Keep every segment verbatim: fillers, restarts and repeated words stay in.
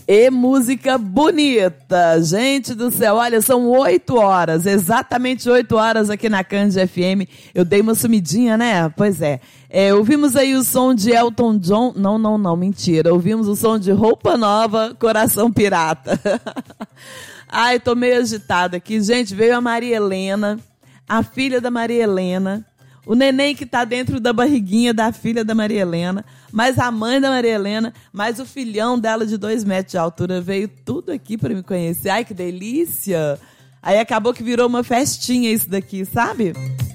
E música bonita, gente do céu, olha, são oito horas, exatamente oito horas aqui na Cândido F M, eu dei uma sumidinha, né? Pois é, é, ouvimos aí o som de Elton John, não, não, não, mentira, ouvimos o som de Roupa Nova, Coração Pirata. Ai, tô meio agitada aqui, gente, veio a Maria Helena, a filha da Maria Helena, o neném que tá dentro da barriguinha da filha da Maria Helena, mais a mãe da Maria Helena, mais o filhão dela de dois metros de altura, veio tudo aqui para me conhecer. Ai, que delícia! Aí acabou que virou uma festinha isso daqui, sabe?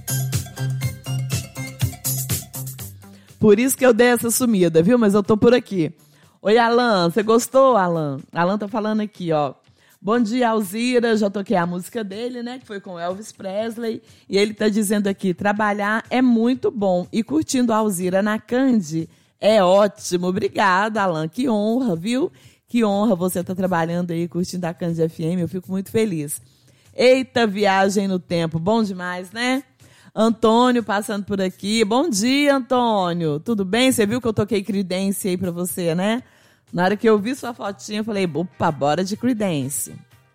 Por isso que eu dei essa sumida, viu? Mas eu tô por aqui. Oi, Alan, você gostou, Alan? Alan tá falando aqui, ó. Bom dia, Alzira, já toquei a música dele, né, que foi com Elvis Presley, e ele tá dizendo aqui, trabalhar é muito bom, e curtindo a Alzira na Candi é ótimo. Obrigada, Alan, que honra, viu? Que honra você tá trabalhando aí, curtindo a Candi F M, eu fico muito feliz. Eita, viagem no tempo, bom demais, né? Antônio passando por aqui, bom dia, Antônio, tudo bem? Você viu que eu toquei Creedence aí pra você, né? Na hora que eu vi sua fotinha, eu falei, opa, bora de Creedence.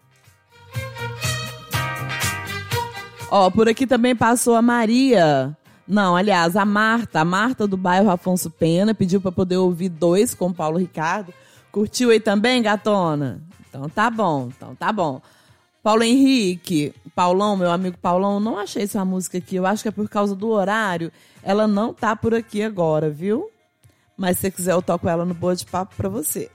Ó, por aqui também passou a Maria. Não, aliás, a Marta. A Marta do bairro Afonso Pena pediu para poder ouvir dois com o Paulo Ricardo. Curtiu aí também, gatona? Então tá bom, então tá bom. Paulo Henrique, Paulão, meu amigo Paulão, não achei essa música aqui. Eu acho que é por causa do horário. Ela não tá por aqui agora, viu? Mas se você quiser, eu toco ela no Boa de Papo pra você.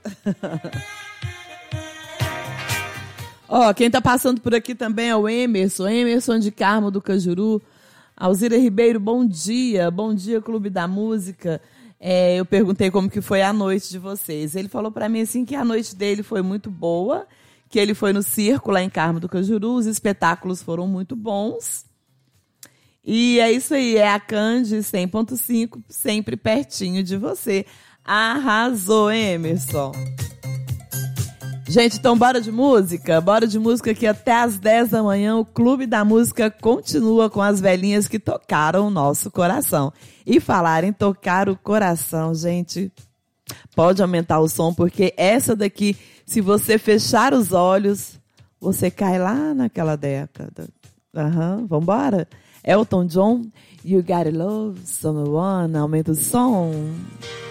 Ó, quem tá passando por aqui também é o Emerson. Emerson de Carmo do Cajuru. Alzira Ribeiro, bom dia. Bom dia, Clube da Música. É, eu perguntei como que foi a noite de vocês. Ele falou pra mim assim que a noite dele foi muito boa, que ele foi no circo lá em Carmo do Cajuru, os espetáculos foram muito bons. E é isso aí, é a Candi cem ponto cinco, sempre pertinho de você. Arrasou, Emerson. Gente, então bora de música? Bora de música que até às dez da manhã o Clube da Música continua com as velhinhas que tocaram o nosso coração. E falar em tocar o coração, gente, pode aumentar o som, porque essa daqui, se você fechar os olhos, você cai lá naquela década. Aham, uhum, vambora? Elton John, You Gotta Love Someone, aumenta o som.